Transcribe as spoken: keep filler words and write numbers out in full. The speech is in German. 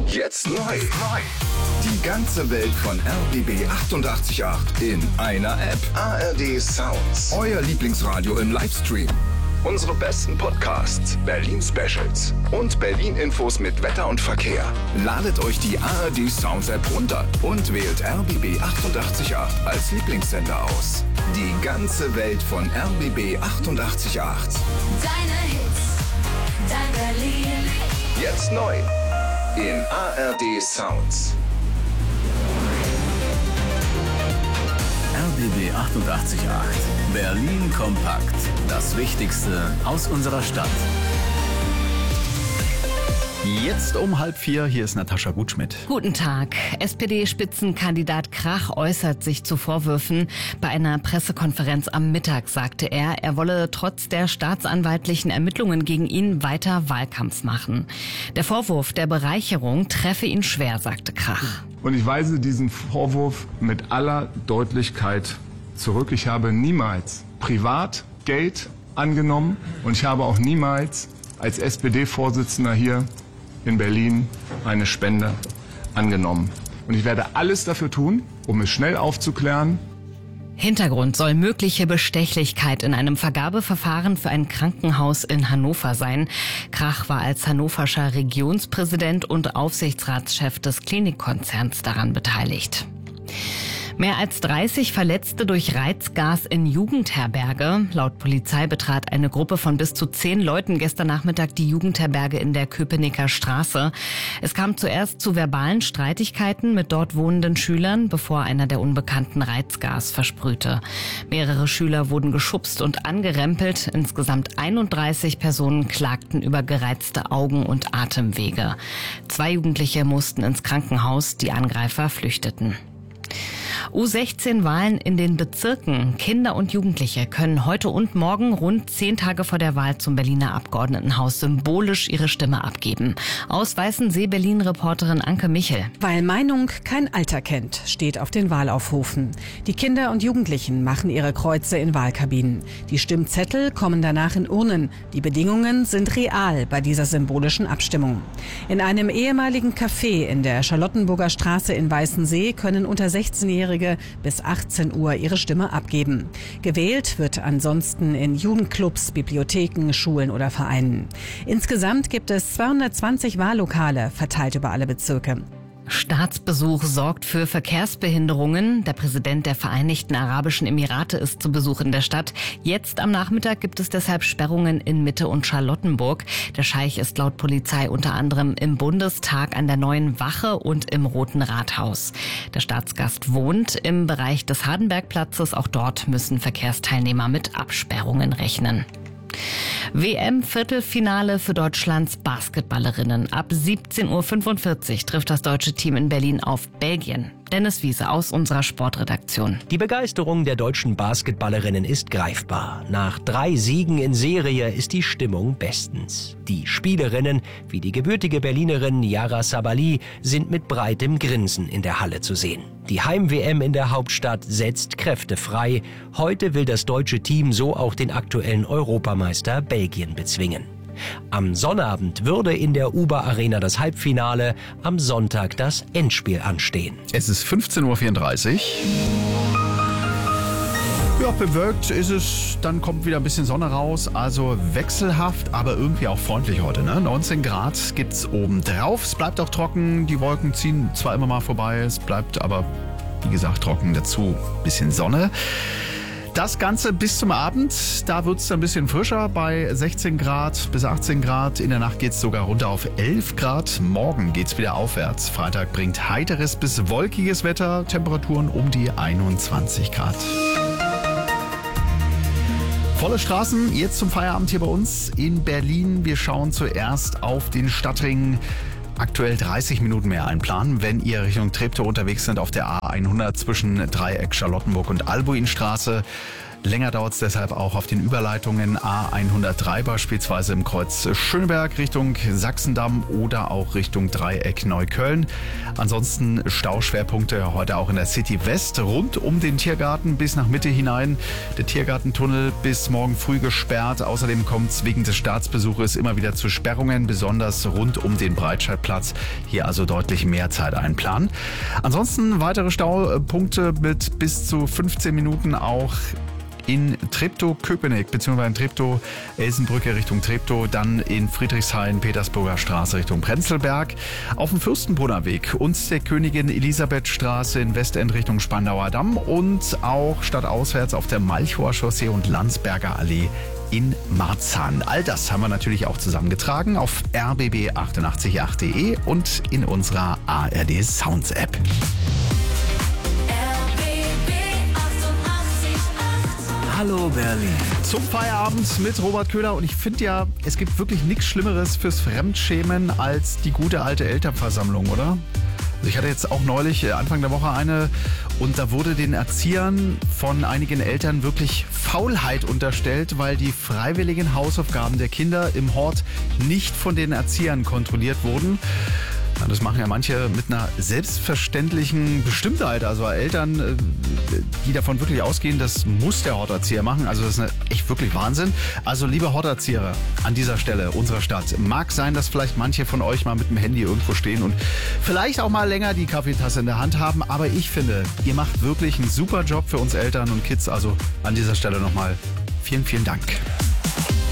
Jetzt neu. Die ganze Welt von R B B achtundachtzig Komma acht in einer App. A R D Sounds. Euer Lieblingsradio im Livestream. Unsere besten Podcasts, Berlin Specials und Berlin Infos mit Wetter und Verkehr. Ladet euch die A R D Sounds App runter und wählt R B B achtundachtzig Komma acht als Lieblingssender aus. Die ganze Welt von R B B achtundachtzig Komma acht. Deine Hits, dein Berlin. Jetzt neu in A R D Sounds. R B B achtundachtzig Komma acht. Berlin kompakt. Das Wichtigste aus unserer Stadt. Jetzt um halb vier, hier ist Natascha Gutschmidt. Guten Tag. S P D-Spitzenkandidat Krach äußert sich zu Vorwürfen. Bei einer Pressekonferenz am Mittag sagte er, er wolle trotz der staatsanwaltlichen Ermittlungen gegen ihn weiter Wahlkampf machen. Der Vorwurf der Bereicherung treffe ihn schwer, sagte Krach. Und ich weise diesen Vorwurf mit aller Deutlichkeit zurück. Ich habe niemals privat Geld angenommen und ich habe auch niemals als S P D-Vorsitzender hier in Berlin eine Spende angenommen. Und ich werde alles dafür tun, um es schnell aufzuklären. Hintergrund soll mögliche Bestechlichkeit in einem Vergabeverfahren für ein Krankenhaus in Hannover sein. Krach war als hannoverscher Regionspräsident und Aufsichtsratschef des Klinikkonzerns daran beteiligt. Mehr als dreißig Verletzte durch Reizgas in Jugendherberge. Laut Polizei betrat eine Gruppe von bis zu zehn Leuten gestern Nachmittag die Jugendherberge in der Köpenicker Straße. Es kam zuerst zu verbalen Streitigkeiten mit dort wohnenden Schülern, bevor einer der Unbekannten Reizgas versprühte. Mehrere Schüler wurden geschubst und angerempelt. Insgesamt einunddreißig Personen klagten über gereizte Augen- und Atemwege. Zwei Jugendliche mussten ins Krankenhaus, die Angreifer flüchteten. U sechzehn Wahlen in den Bezirken. Kinder und Jugendliche können heute und morgen rund zehn Tage vor der Wahl zum Berliner Abgeordnetenhaus symbolisch ihre Stimme abgeben. Aus Weißensee Berlin-Reporterin Anke Michel. Weil Meinung kein Alter kennt, steht auf den Wahlaufrufen. Die Kinder und Jugendlichen machen ihre Kreuze in Wahlkabinen. Die Stimmzettel kommen danach in Urnen. Die Bedingungen sind real bei dieser symbolischen Abstimmung. In einem ehemaligen Café in der Charlottenburger Straße in Weißensee können unter sechzehnjährige bis achtzehn Uhr ihre Stimme abgeben. Gewählt wird ansonsten in Jugendclubs, Bibliotheken, Schulen oder Vereinen. Insgesamt gibt es zweihundertzwanzig Wahllokale verteilt über alle Bezirke. Staatsbesuch sorgt für Verkehrsbehinderungen. Der Präsident der Vereinigten Arabischen Emirate ist zu Besuch in der Stadt. Jetzt am Nachmittag gibt es deshalb Sperrungen in Mitte und Charlottenburg. Der Scheich ist laut Polizei unter anderem im Bundestag, an der Neuen Wache und im Roten Rathaus. Der Staatsgast wohnt im Bereich des Hardenbergplatzes. Auch dort müssen Verkehrsteilnehmer mit Absperrungen rechnen. W M-Viertelfinale für Deutschlands Basketballerinnen. Ab siebzehn Uhr fünfundvierzig trifft das deutsche Team in Berlin auf Belgien. Dennis Wiese aus unserer Sportredaktion. Die Begeisterung der deutschen Basketballerinnen ist greifbar. Nach drei Siegen in Serie ist die Stimmung bestens. Die Spielerinnen, wie die gebürtige Berlinerin Yara Sabali, sind mit breitem Grinsen in der Halle zu sehen. Die Heim-W M in der Hauptstadt setzt Kräfte frei. Heute will das deutsche Team so auch den aktuellen Europameister Belgien bezwingen. Am Sonnabend würde in der Uber Arena das Halbfinale, am Sonntag das Endspiel anstehen. Es ist fünfzehn Uhr vierunddreißig. Ja, bewölkt ist es, dann kommt wieder ein bisschen Sonne raus, also wechselhaft, aber irgendwie auch freundlich heute, ne? neunzehn Grad gibt's oben drauf, es bleibt auch trocken, die Wolken ziehen zwar immer mal vorbei, es bleibt aber, wie gesagt, trocken, dazu ein bisschen Sonne. Das Ganze bis zum Abend, da wird es ein bisschen frischer bei sechzehn Grad bis achtzehn Grad. In der Nacht geht es sogar runter auf elf Grad. Morgen geht es wieder aufwärts. Freitag bringt heiteres bis wolkiges Wetter, Temperaturen um die einundzwanzig Grad. Volle Straßen, jetzt zum Feierabend hier bei uns in Berlin. Wir schauen zuerst auf den Stadtring. Aktuell dreißig Minuten mehr einplanen, wenn ihr Richtung Treptow unterwegs sind auf der A hundert zwischen Dreieck Charlottenburg und Albuinstraße. Länger dauert es deshalb auch auf den Überleitungen A hundertdrei beispielsweise im Kreuz Schöneberg Richtung Sachsendamm oder auch Richtung Dreieck Neukölln. Ansonsten Stauschwerpunkte heute auch in der City West rund um den Tiergarten bis nach Mitte hinein. Der Tiergartentunnel bis morgen früh gesperrt. Außerdem kommt es wegen des Staatsbesuches immer wieder zu Sperrungen, besonders rund um den Breitscheidplatz. Hier also deutlich mehr Zeit einplanen. Ansonsten weitere Staupunkte mit bis zu fünfzehn Minuten auch in Treptow-Köpenick bzw. in Treptow-Elsenbrücke Richtung Treptow, dann in Friedrichshain, Petersburger Straße Richtung Prenzlberg, auf dem Fürstenbrunner Weg und der Königin Elisabeth Straße in Westend Richtung Spandauer Damm und auch stadtauswärts auf der Malchower Chaussee und Landsberger Allee in Marzahn. All das haben wir natürlich auch zusammengetragen auf r b b achtundachtzig punkt acht punkt de und in unserer A R D Sounds App. Hallo Berlin. Zum Feierabend mit Robert Köhler und ich finde ja, es gibt wirklich nichts Schlimmeres fürs Fremdschämen als die gute alte Elternversammlung, oder? Also ich hatte jetzt auch neulich Anfang der Woche eine und da wurde den Erziehern von einigen Eltern wirklich Faulheit unterstellt, weil die freiwilligen Hausaufgaben der Kinder im Hort nicht von den Erziehern kontrolliert wurden. Das machen ja manche mit einer selbstverständlichen Bestimmtheit. Also Eltern, die davon wirklich ausgehen, das muss der Horterzieher machen. Also das ist eine, echt wirklich Wahnsinn. Also liebe Horterzieher an dieser Stelle unserer Stadt. Mag sein, dass vielleicht manche von euch mal mit dem Handy irgendwo stehen und vielleicht auch mal länger die Kaffeetasse in der Hand haben. Aber ich finde, ihr macht wirklich einen super Job für uns Eltern und Kids. Also an dieser Stelle nochmal vielen, vielen Dank.